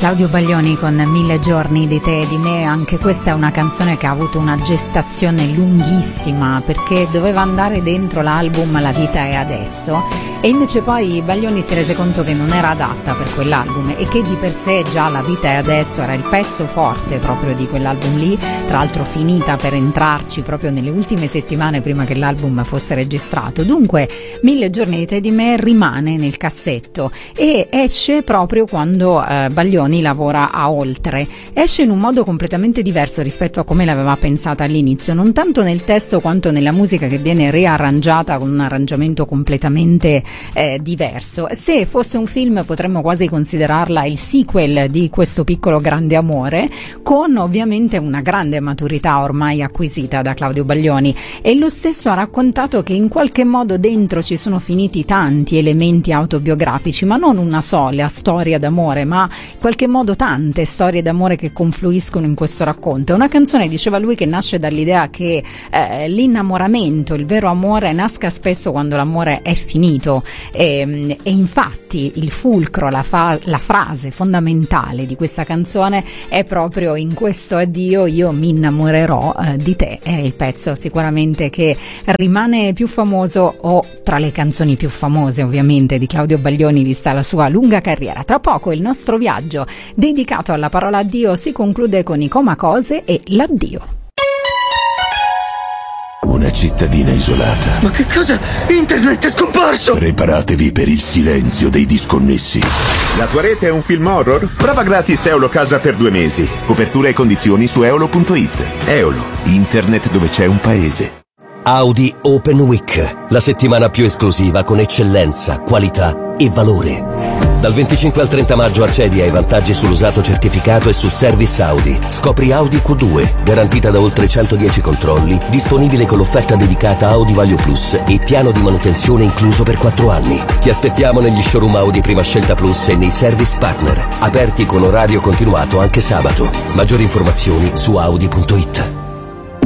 Claudio Baglioni con 1000 giorni di te e di me. Anche questa è una canzone che ha avuto una gestazione lunghissima, perché doveva andare dentro l'album La vita è adesso, e invece poi Baglioni si rese conto che non era adatta per quell'album, e che di per sé già La vita è adesso era il pezzo forte proprio di quell'album lì, tra l'altro finita per entrarci proprio nelle ultime settimane prima che l'album fosse registrato. Dunque 1000 giorni di te e di me rimane nel cassetto e esce proprio quando Baglioni lavora a Oltre. Esce in un modo completamente diverso rispetto a come l'aveva pensata all'inizio, non tanto nel testo quanto nella musica, che viene riarrangiata con un arrangiamento completamente diverso. Se fosse un film potremmo quasi considerarla il sequel di Questo piccolo grande amore, con ovviamente una grande maturità ormai acquisita da Claudio Baglioni, e lo stesso ha raccontato che in qualche modo dentro ci sono finiti tanti elementi autobiografici, ma non una sola storia d'amore, ma in qualche modo tante storie d'amore che confluiscono in questo racconto. È una canzone, diceva lui, che nasce dall'idea che l'innamoramento, il vero amore, nasca spesso quando l'amore è finito, e infatti il fulcro, la frase fondamentale di questa canzone è proprio: in questo addio io mi innamorerò di te. È il pezzo sicuramente che rimane più famoso, o tra le canzoni più famose ovviamente di Claudio Baglioni vista la sua lunga carriera. Tra poco il nostro viaggio dedicato alla parola addio si conclude con i Comacose e l'addio. Una cittadina isolata. Ma che cosa? Internet è scomparso! Preparatevi per il silenzio dei disconnessi. La tua rete è un film horror? Prova gratis Eolo Casa per 2 mesi. Copertura e condizioni su eolo.it. Eolo, internet dove c'è un paese. Audi Open Week, la settimana più esclusiva con eccellenza, qualità e valore. Dal 25 al 30 maggio accedi ai vantaggi sull'usato certificato e sul service Audi. Scopri Audi Q2, garantita da oltre 110 controlli, disponibile con l'offerta dedicata Audi Vaglio Plus e piano di manutenzione incluso per 4 anni. Ti aspettiamo negli showroom Audi Prima Scelta Plus e nei service partner, aperti con orario continuato anche sabato. Maggiori informazioni su audi.it.